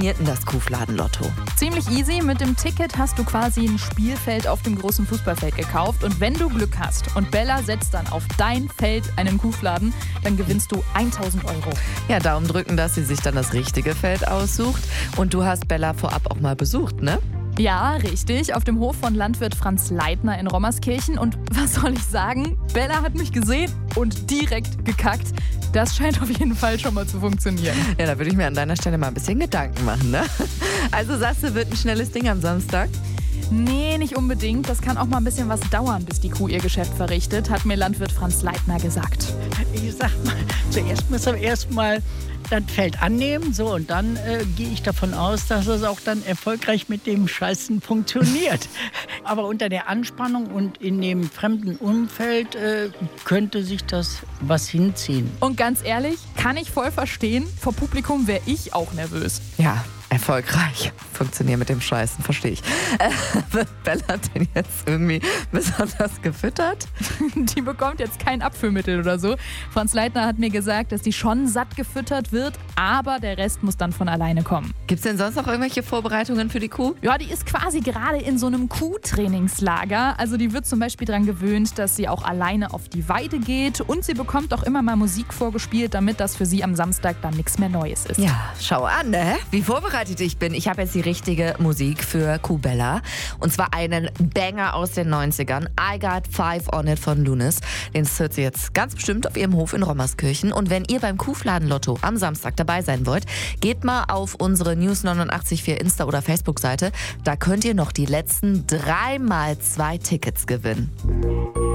funktioniert denn das Kuhfladen-Lotto? Ziemlich easy. Mit dem Ticket hast du quasi ein Spielfeld auf dem großen Fußballfeld gekauft. Und wenn du Glück hast und Bella setzt dann auf dein Feld einen Kuhfladen, dann gewinnst du 1.000 €. Ja, Daumen drücken, dass sie sich dann das richtige Feld aussucht. Und du hast Bella vorab auch mal besucht, ne? Ja, richtig. Auf dem Hof von Landwirt Franz Leitner in Rommerskirchen. Und was soll ich sagen? Bella hat mich gesehen und direkt gekackt. Das scheint auf jeden Fall schon mal zu funktionieren. Ja, da würde ich mir an deiner Stelle mal ein bisschen Gedanken machen, ne? Also sagst du, wird ein schnelles Ding am Samstag? Nee, nicht unbedingt. Das kann auch mal ein bisschen was dauern, bis die Kuh ihr Geschäft verrichtet, hat mir Landwirt Franz Leitner gesagt. Ich sag mal, zuerst müssen wir erstmal das Feld annehmen, so, und dann gehe ich davon aus, dass es auch dann erfolgreich mit dem Scheißen funktioniert. Aber unter der Anspannung und in dem fremden Umfeld könnte sich das was hinziehen. Und ganz ehrlich, kann ich voll verstehen. Vor Publikum wäre ich auch nervös. Ja, erfolgreich. Funktioniert mit dem Scheißen, verstehe ich. Wird Bella denn jetzt irgendwie besonders gefüttert? Die bekommt jetzt kein Abführmittel oder so. Franz Leitner hat mir gesagt, dass die schon satt gefüttert wird, aber der Rest muss dann von alleine kommen. Gibt's denn sonst noch irgendwelche Vorbereitungen für die Kuh? Ja, die ist quasi gerade in so einem Kuhtrainingslager. Also die wird zum Beispiel daran gewöhnt, dass sie auch alleine auf die Weide geht und sie bekommt auch immer mal Musik vorgespielt, damit das für sie am Samstag dann nichts mehr Neues ist. Ja, schau an, ne? Wie vorbereitet ich bin. Ich habe jetzt die richtige Musik für Kuh Bella. Und zwar einen Banger aus den 90ern. I Got Five on It von Lunis. Den hört sie jetzt ganz bestimmt auf ihrem Hof in Rommerskirchen. Und wenn ihr beim Kuhfladen-Lotto am Samstag dabei sein wollt, geht mal auf unsere News 89.4 Insta- oder Facebook-Seite. Da könnt ihr noch die letzten 3x2 Tickets gewinnen.